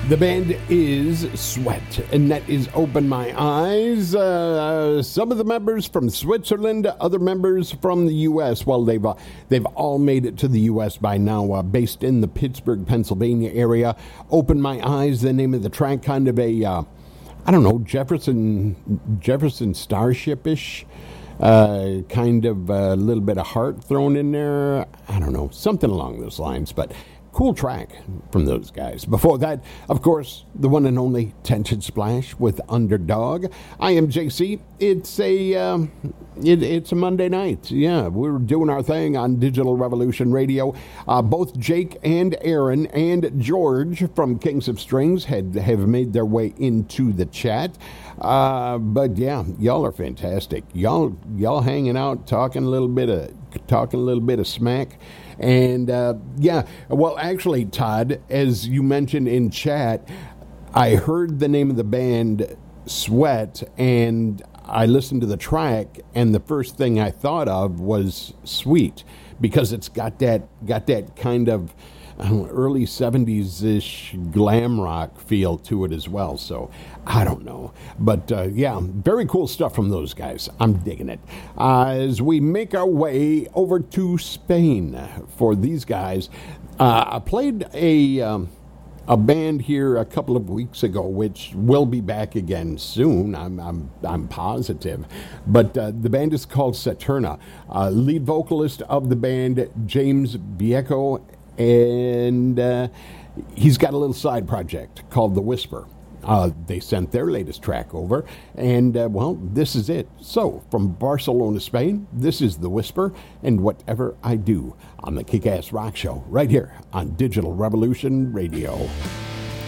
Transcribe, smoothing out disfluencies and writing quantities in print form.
The band is Sweat, and that is Open My Eyes. Some of the members from Switzerland, other members from the U.S. Well, they've all made it to the U.S. by now, based in the Pittsburgh, Pennsylvania area. Open My Eyes, the name of the track, kind of a, I don't know, Jefferson Starship-ish. Kind of a little bit of heart thrown in there. I don't know, something along those lines, but cool track from those guys. Before that, of course, the one and only Tension Splash with Underdog. I am JC. It's a Monday night. Yeah, we're doing our thing on Digital Revolution Radio. Both Jake and Aaron and George from Kings of Strings have made their way into the chat. But yeah, y'all are fantastic. Y'all hanging out, talking a little bit of smack. And, well, actually, Todd, as you mentioned in chat, I heard the name of the band, Sweat, and I listened to the track, and the first thing I thought of was Sweet, because it's got that kind of early 70s-ish glam rock feel to it as well. So, I don't know. But, very cool stuff from those guys. I'm digging it. As we make our way over to Spain for these guys, I played a band here a couple of weeks ago, which will be back again soon. I'm positive. But the band is called Saturna. Lead vocalist of the band, James Vieco, and he's got a little side project called The Whisper. They sent their latest track over, and, this is it. So, from Barcelona, Spain, this is The Whisper, and Whatever I Do on the Kick-Ass Rock Show, right here on Digital Revolution Radio.